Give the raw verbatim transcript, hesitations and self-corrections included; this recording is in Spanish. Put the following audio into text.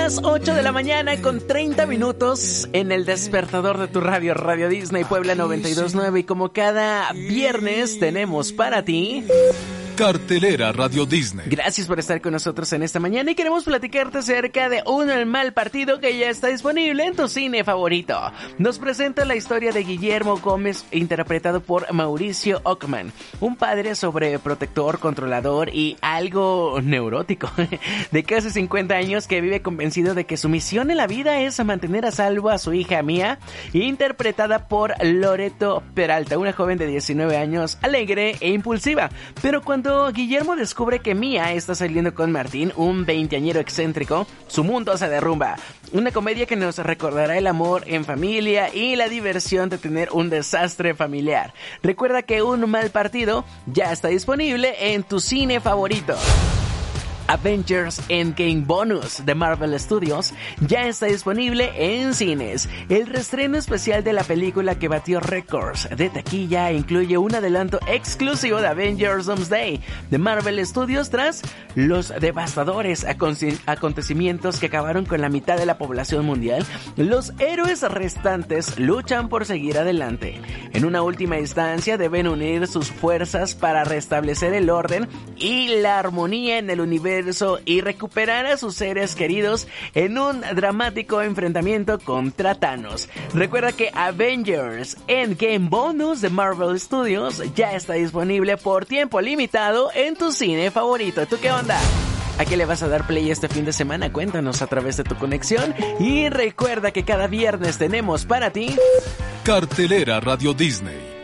las ocho de la mañana con treinta minutos en el despertador de tu radio, Radio Disney Puebla noventa y dos punto nueve. Y como cada viernes tenemos para ti... Cartelera Radio Disney. Gracias por estar con nosotros en esta mañana y queremos platicarte acerca de Un mal partido que ya está disponible en tu cine favorito. Nos presenta la historia de Guillermo Gómez, interpretado por Mauricio Ockman, un padre sobreprotector, controlador y algo neurótico de casi cincuenta años que vive convencido de que su misión en la vida es mantener a salvo a su hija Mía, interpretada por Loreto Peralta, una joven de diecinueve años, alegre e impulsiva. Pero cuando Cuando Guillermo descubre que Mía está saliendo con Martín, un veinteañero excéntrico, su mundo se derrumba. Una comedia que nos recordará el amor en familia y la diversión de tener un desastre familiar. Recuerda que Un mal partido ya está disponible en tu cine favorito. Avengers Endgame Bonus de Marvel Studios ya está disponible en cines. El reestreno especial de la película que batió récords de taquilla incluye un adelanto exclusivo de Avengers Doomsday de Marvel Studios tras los devastadores acontecimientos que acabaron con la mitad de la población mundial. Los héroes restantes luchan por seguir adelante. En una última instancia deben unir sus fuerzas para restablecer el orden y la armonía en el universo y recuperar a sus seres queridos en un dramático enfrentamiento contra Thanos. Recuerda que Avengers Endgame Bonus de Marvel Studios ya está disponible por tiempo limitado en tu cine favorito. ¿Tú qué onda? ¿A qué le vas a dar play este fin de semana? Cuéntanos a través de tu conexión y recuerda que cada viernes tenemos para ti Cartelera Radio Disney.